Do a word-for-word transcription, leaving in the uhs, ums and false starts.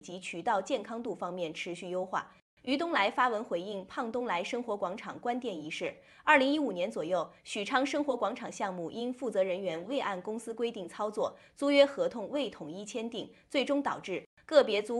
及渠道健康度方面持续优化。于东来发文回应胖东来生活广场关店一事。二零一五年左右，许昌生活广场项目因负责人员未按公司规定操作，租约合同未统一签订，最终导致个别租